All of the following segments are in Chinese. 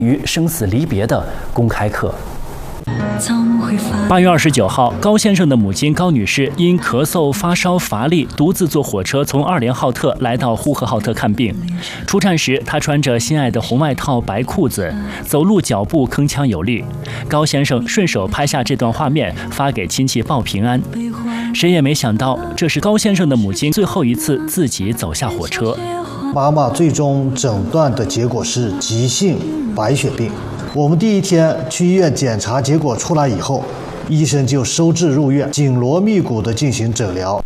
与生死离别的公开课。 8月29号，高先生的母亲高女士因咳嗽、发烧、乏力，独自坐火车从2连浩特来到呼和浩特看病。出站时，她穿着心爱的红外套、白裤子，走路脚步铿锵有力。高先生顺手拍下这段画面，发给亲戚报平安。谁也没想到，这是高先生的母亲最后一次自己走下火车。 妈妈最终诊断的结果是急性白血病。我们第一天去医院检查，结果出来以后，医生就收治入院，紧锣密鼓地进行诊疗。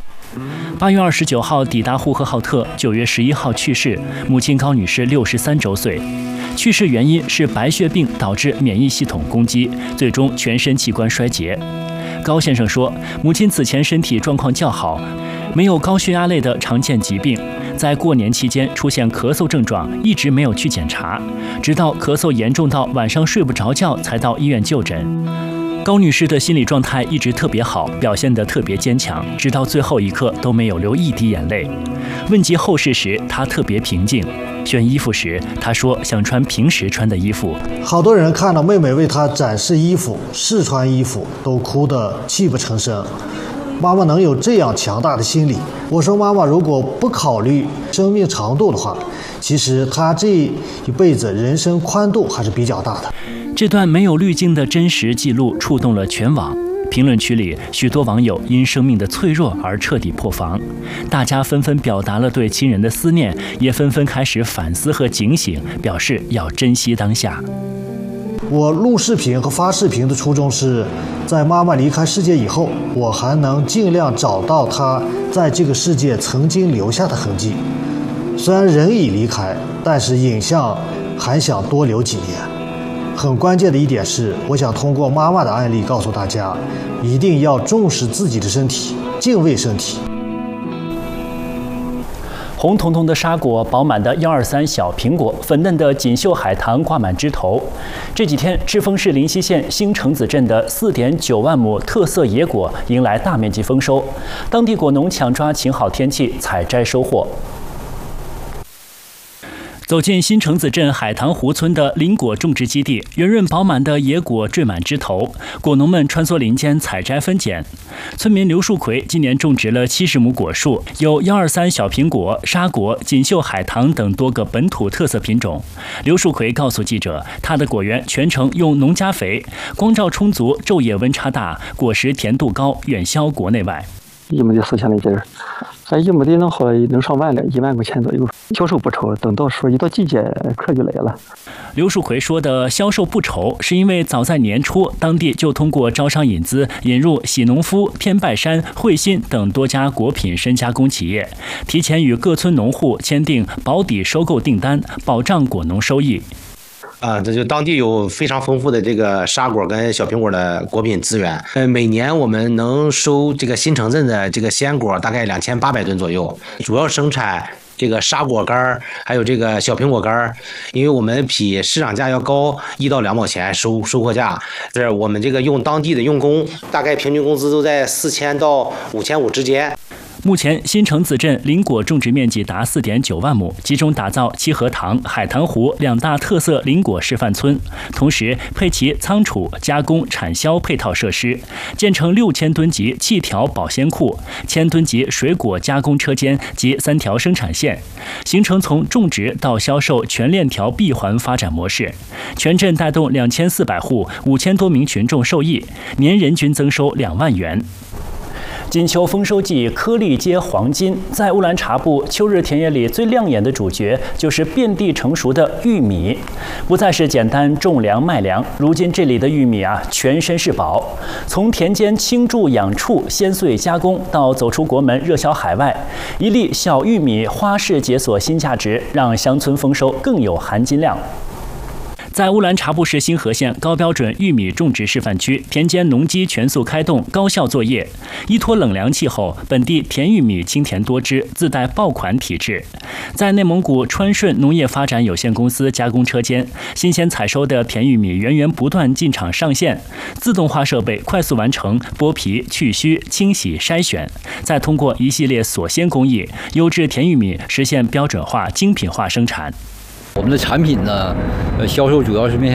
8月29号抵达呼和浩特，9月11号去世。母亲高女士63周岁，去世原因是白血病导致免疫系统攻击，最终全身器官衰竭。高先生说，母亲此前身体状况较好，没有高血压类的常见疾病。在过年期间出现咳嗽症状，一直没有去检查，直到咳嗽严重到晚上睡不着觉才到医院就诊。高女士的心理状态一直特别好，表现得特别坚强，直到最后一刻都没有流一滴眼泪。问及后事时，她特别平静。选衣服时，她说想穿平时穿的衣服。 好多人看到妹妹为她展示衣服、试穿衣服，都哭得泣不成声。妈妈能有这样强大的心理，我说妈妈如果不考虑生命长度的话，其实她这一辈子人生宽度还是比较大的。 这段没有滤镜的真实记录触动了全网。评论区里，许多网友因生命的脆弱而彻底破防，大家纷纷表达了对亲人的思念，也纷纷开始反思和警醒，表示要珍惜当下。 我录视频和发视频的初衷是，在妈妈离开世界以后，我还能尽量找到她在这个世界曾经留下的痕迹。虽然人已离开，但是影像还想多留几年。很关键的一点是，我想通过妈妈的案例告诉大家，一定要重视自己的身体，敬畏身体。 红彤彤的沙果，饱满的123小苹果，粉嫩的锦绣海棠挂满枝头。这几天，赤峰市临溪县新城子镇的4.9万亩特色野果迎来大面积丰收，当地果农抢抓晴好天气采摘收获。 走进新城子镇海棠湖村的林果种植基地，圆润饱满的野果缀满枝头，果农们穿梭林间采摘分拣。村民刘树奎今年种植了70亩果树，有123小苹果、沙果、锦绣海棠等多个本土特色品种。刘树奎告诉记者，他的果园全程用农家肥，光照充足，昼夜温差大，果实甜度高，远销国内外。 1亩地4000的劲儿，咱1亩地能好能上万了，1万块钱左右，销售不愁。等到说一到季节，客就来了。 刘树奎说的销售不愁，是因为早在年初，当地就通过招商引资引入喜农夫、天拜山、汇鑫等多家果品深加工企业，提前与各村农户签订保底收购订单，保障果农收益。 这就当地有非常丰富的这个沙果跟小苹果的果品资源。每年我们能收这个新城镇的这个鲜果大概2800吨左右，主要生产这个沙果干还有这个小苹果干，因为我们比市场价要高1到2毛钱收获价。这我们这个用当地的用工，大概平均工资都在4000到5500之间。 目前，新城子镇林果种植面积达4.9万亩，集中打造七和塘、海棠湖2大特色林果示范村，同时配齐仓储、加工、产销配套设施，建成6000吨级气条保鲜库、1000吨级水果加工车间及3条生产线，形成从种植到销售全链条闭环发展模式。全镇带动2400户、5000多名群众受益，年人均增收2万元。 金秋丰收季，颗粒皆黄金。在乌兰察布秋日田野里，最亮眼的主角就是遍地成熟的玉米。不再是简单种粮卖粮，如今这里的玉米全身是宝。从田间倾注养畜、鲜碎加工，到走出国门热销海外，一粒小玉米花式解锁新价值，让乡村丰收更有含金量。 在乌兰察布市新河县高标准玉米种植示范区，田间农机全速开动，高效作业。依托冷凉气候，本地甜玉米清甜多汁，自带爆款体质。在内蒙古川顺农业发展有限公司加工车间，新鲜采收的甜玉米源源不断进场上线，自动化设备快速完成剥皮、去须、清洗、筛选，再通过一系列锁鲜工艺，优质甜玉米实现标准化、精品化生产。 我们的产品呢，销售主要是面向